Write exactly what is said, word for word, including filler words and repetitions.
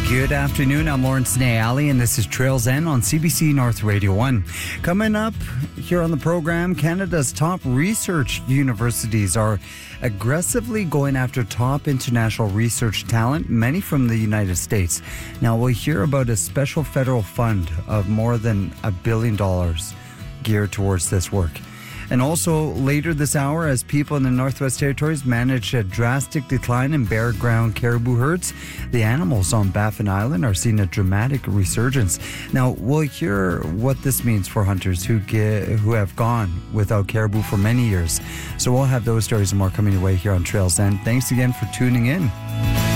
Good afternoon, I'm Lawrence Nayali, and this is Trails End on C B C North Radio one. Coming up here on the program, Canada's top research universities are aggressively going after top international research talent, many from the United States. Now, we'll hear about a special federal fund of more than a billion dollars geared towards this work. And also later this hour, as people in the Northwest Territories manage a drastic decline in bare ground caribou herds, the animals on Baffin Island are seeing a dramatic resurgence. Now, we'll hear what this means for hunters who get, who have gone without caribou for many years. So we'll have those stories and more coming your way here on Trails End. Thanks again for tuning in.